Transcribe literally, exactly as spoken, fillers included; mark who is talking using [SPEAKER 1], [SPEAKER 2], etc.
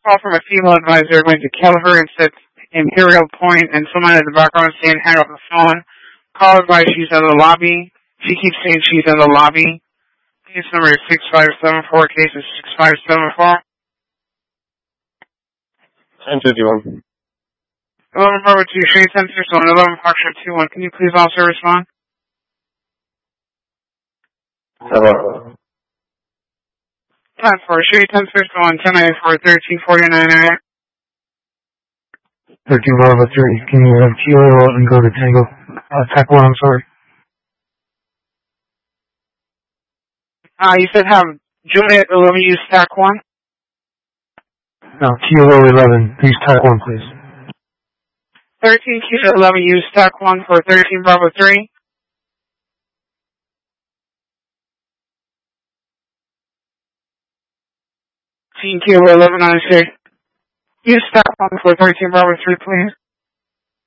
[SPEAKER 1] call from a female advisor going to kill her and said Imperial Point, and someone in the background saying hang up the phone. Call advice, she's in the lobby. She keeps saying she's in the lobby. Case number is six five seven four, case is six five seven four.
[SPEAKER 2] ten fifty-one.
[SPEAKER 1] eleven Bravo two, Shade Center, so eleven Foxtrot two one. Can you please also respond?
[SPEAKER 2] Hello.
[SPEAKER 1] ten four, Shade ten fifty-one, ten ninety-four, thirteen forty-nine area.
[SPEAKER 3] thirteen Bravo three, can you have Kilo and go to Tango? Uh, Tech one, I'm sorry.
[SPEAKER 1] Uh, you said have Juliet eleven use Tac one?
[SPEAKER 3] No, Kilo eleven, use Tech one, please.
[SPEAKER 1] thirteen Kilo eleven use Tac one for thirteen Bravo three. thirteen Kilo eleven, I say. Use Tac one for thirteen Bravo three, please.